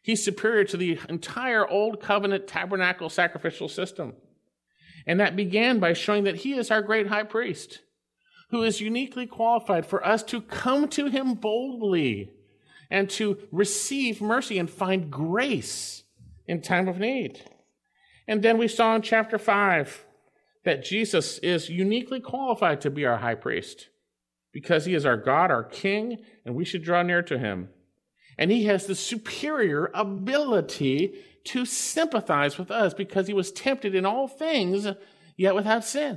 He's superior to the entire Old Covenant tabernacle sacrificial system. And that began by showing that he is our great high priest, who is uniquely qualified for us to come to him boldly and to receive mercy and find grace in time of need. And then we saw in chapter 5 that Jesus is uniquely qualified to be our high priest because he is our God, our King, and we should draw near to him. And he has the superior ability to sympathize with us because he was tempted in all things, yet without sin.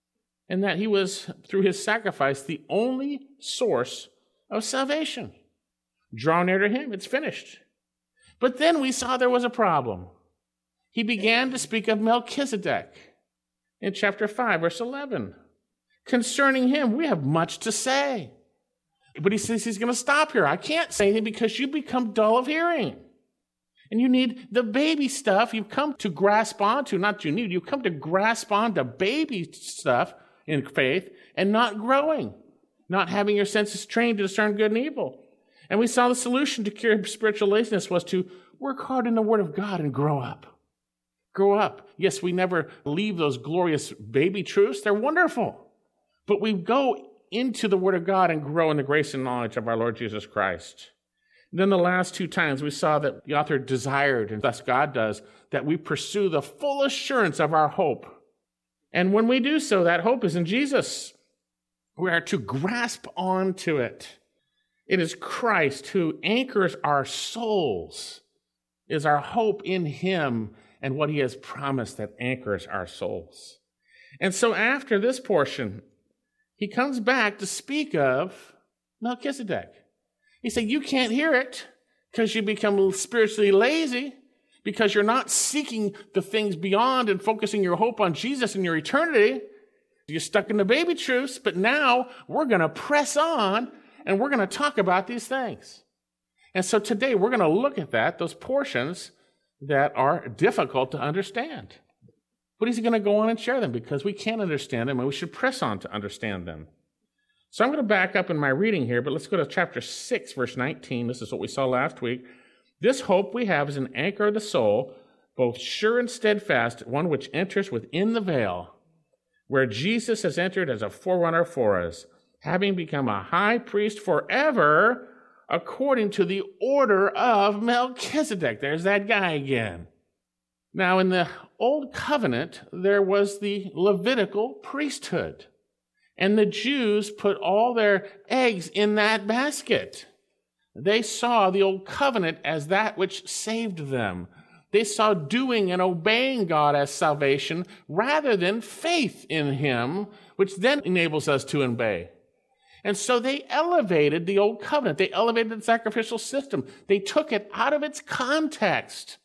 And that he was, through his sacrifice, the only source of salvation. Draw near to him, it's finished. But then we saw there was a problem. He began to speak of Melchizedek in chapter 5, verse 11. Concerning him, we have much to say. But he says he's going to stop here. I can't say anything because you become dull of hearing. And you need the baby stuff you've come to grasp onto, not you've come to grasp onto baby stuff in faith and not growing, not having your senses trained to discern good and evil. And we saw the solution to cure spiritual laziness was to work hard in the Word of God and grow up. Grow up. Yes, we never leave those glorious baby truths. They're wonderful. But we go into the Word of God and grow in the grace and knowledge of our Lord Jesus Christ. And then the last two times we saw that the author desired, and thus God does, that we pursue the full assurance of our hope. And when we do so, that hope is in Jesus. We are to grasp onto it. It is Christ who anchors our souls, is our hope in him and what he has promised that anchors our souls. And so after this portion, he comes back to speak of Melchizedek. He said, you can't hear it because you become spiritually lazy, because you're not seeking the things beyond and focusing your hope on Jesus and your eternity. You're stuck in the baby truths, but now we're going to press on and we're going to talk about these things. And so today we're going to look at those portions that are difficult to understand. But he's going to go on and share them because we can't understand them and we should press on to understand them. So I'm going to back up in my reading here, but let's go to chapter 6, verse 19. This is what we saw last week. This hope we have is an anchor of the soul, both sure and steadfast, one which enters within the veil, where Jesus has entered as a forerunner for us, having become a high priest forever, according to the order of Melchizedek. There's that guy again. Now, in the Old Covenant, there was the Levitical priesthood, and the Jews put all their eggs in that basket. They saw the Old Covenant as that which saved them. They saw doing and obeying God as salvation rather than faith in him, which then enables us to obey. And so they elevated the Old Covenant. They elevated the sacrificial system. They took it out of its context.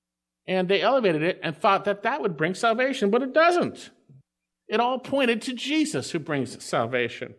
And they elevated it and thought that that would bring salvation, but it doesn't. It all pointed to Jesus who brings salvation.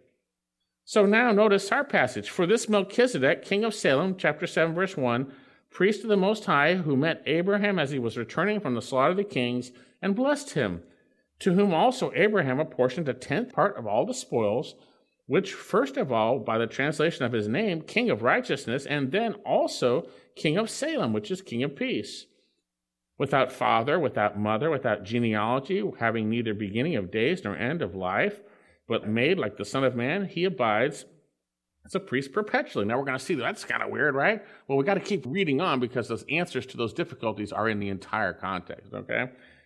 So now notice our passage. For this Melchizedek, king of Salem, chapter 7, verse 1, priest of the Most High, who met Abraham as he was returning from the slaughter of the kings and blessed him, to whom also Abraham apportioned a tenth part of all the spoils, which first of all, by the translation of his name, King of Righteousness, and then also King of Salem, which is King of Peace. Without father, without mother, without genealogy, having neither beginning of days nor end of life, but made like the Son of Man, he abides as a priest perpetually. Now we're going to see that's kind of weird, right? Well, we got to keep reading on because those answers to those difficulties are in the entire context, okay?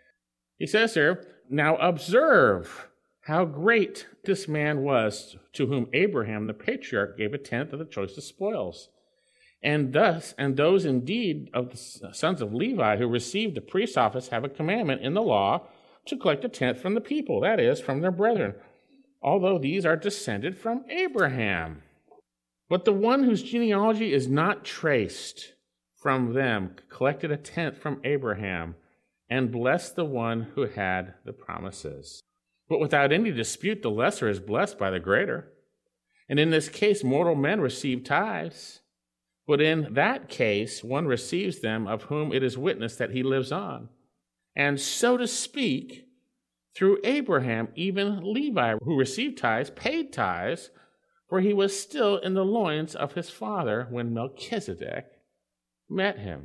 He says here, now observe how great this man was, to whom Abraham the patriarch gave a tenth of the choicest spoils. And those indeed of the sons of Levi who received the priest's office have a commandment in the law to collect a tenth from the people, that is, from their brethren, although these are descended from Abraham. But the one whose genealogy is not traced from them collected a tenth from Abraham and blessed the one who had the promises. But without any dispute, the lesser is blessed by the greater. And in this case, mortal men receive tithes. But in that case, one receives them of whom it is witnessed that he lives on. And so to speak, through Abraham, even Levi, who received tithes, paid tithes, for he was still in the loins of his father when Melchizedek met him.